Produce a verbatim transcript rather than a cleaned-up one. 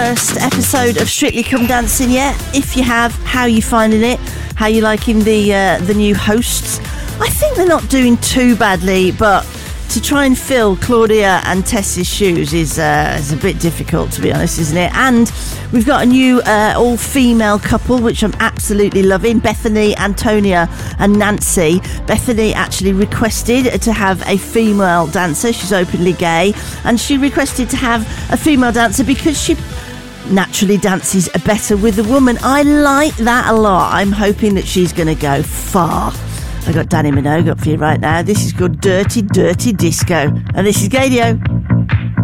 first episode of Strictly Come Dancing yet? If you have, how are you finding it? How are you liking the uh, the new hosts? I think they're not doing too badly, but to try and fill Claudia and Tess's shoes is, uh, is a bit difficult, to be honest, isn't it? And we've got a new uh, all-female couple, which I'm absolutely loving. Bethany, Antonia and Nancy. Bethany actually requested to have a female dancer. She's openly gay. And she requested to have a female dancer because she naturally dances better with a woman. I like that a lot. I'm hoping that she's going to go far. I got Danny Minogue up for you right now. This is called Dirty, Dirty Disco. And this is Gadio.